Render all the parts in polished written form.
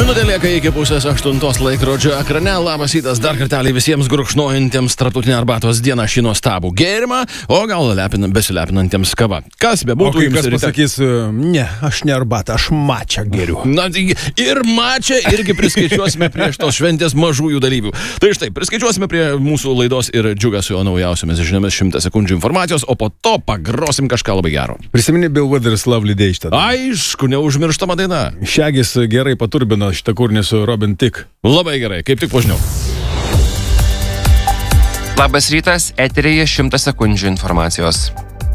Minutė lieka iki 7:30 laikrodžio ekrane. Labas rytas dar kartelį visiems gurkšnojantiems tarptautinę arbatos dieną šį nuostabų gėrimą, o gal besilepinantiems kava. Kas bebūtų, kai kas pasakys, ne, aš ne arbatą, aš mačą geriu. Na, ir mačą irgi priskaičiuosime prie šitos šventės mažųjų dalyvių. Tai štai, priskaičiuosime prie mūsų laidos ir Džiugas su jo naujausiamis žiniomis 100 sekundžių informacijos, o po to pagrosim kažką labai gero. Prisimeni Bill Withers Lovely Day šitą. Aišku, neužmirštama daina. Šegis gerai paturbino šitą kūrinį su Robin Thicke. Labai gerai, kaip tik pažinau. Labas rytas, eteryje 100 sekundžių informacijos.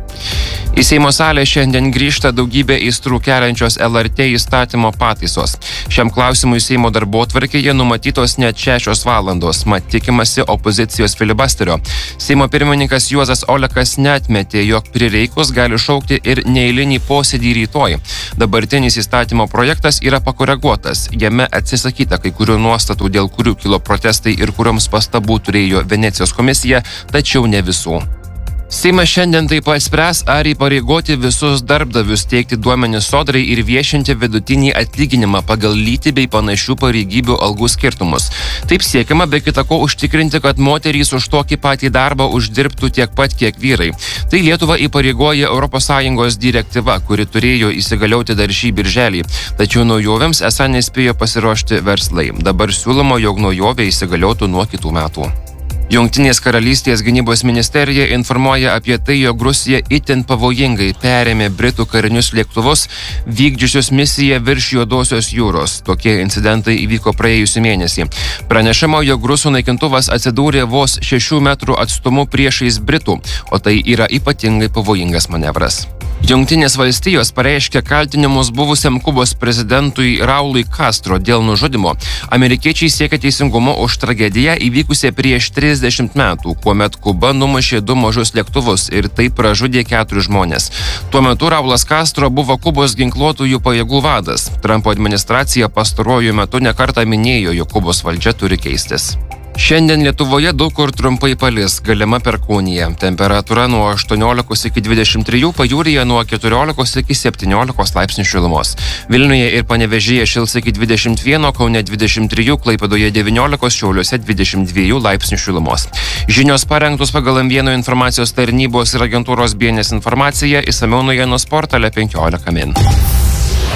Į Seimo salę šiandien grįžta daugybė aistrų keliančios LRT įstatymo pataisos. Šiam klausimui Seimo darbotvarkėje numatytos net 6 valandos, mat tikimasi opozicijos filibusterio. Seimo pirmininkas Juozas Olekas neatmetė, jog prireikus gali šaukti ir neeilinį posėdį rytoj. Dabartinis įstatymo projektas yra pakoreguotas. Jame atsisakyta kai kurių nuostatų, dėl kurių kilo protestai ir kurioms pastabų turėjo Venecijos komisija, tačiau ne visų. Seimas šiandien taip pat spręs, ar įpareigoti visus darbdavius teikti duomenis Sodrai ir viešinti vidutinį atlyginimą pagal lytį bei panašių pareigybių algų skirtumus. Taip siekiama be kita ko užtikrinti, kad moterys už tokį patį darbą uždirbtų tiek pat, kiek vyrai. Tai Lietuvą įpareigoja ES direktyva, kuri turėjo įsigalioti dar šį birželį. Tačiau naujovėms esą nespėjo pasiruošti verslai. Dabar siūloma, jog naujovė įsigaliotų nuo kitų metų. Jungtinės karalystės gynybos ministerija informuoja apie tai, jog Rusija itin pavojingai perėmė Britų karinius lėktuvus, vykdžiusius misiją virš Juodosios jūros. Tokie incidentai įvyko praėjusį mėnesį. Pranešama, jog rusų naikintuvas atsidūrė vos 6 metrų atstumu priešais Britų, o tai yra ypatingai pavojingas manevras. Jungtinės valstijos pareiškė kaltinimus buvusiam Kubos prezidentui Raului Castro dėl nužudimo. Amerikiečiai siekia teisingumo už tragediją įvykusią prieš 30 metų, kuomet Kuba numušė 2 mažus lėktuvus ir taip pražudė 4 žmonės. Tuo metu Raulas Castro buvo Kubos ginkluotųjų pajėgų vadas. Trumpo administracija pastaruoju metu nekartą minėjo, jog Kubos valdžia turi keistis. Šiandien Lietuvoje daug kur trumpai palis, galima perkūnija. Temperatūra nuo 18 iki 23, pajūryje nuo 14 iki 17 laipsnių šilumos. Vilniuje ir Panevėžyje šils iki 21, Kaune 23, Klaipėdoje 19, Šiauliuose 22 laipsnių šilumos. Žinios parengtos pagal M1 informacijos tarnybos ir agentūros BNS informaciją, išsamiau naujienų portale 15 min.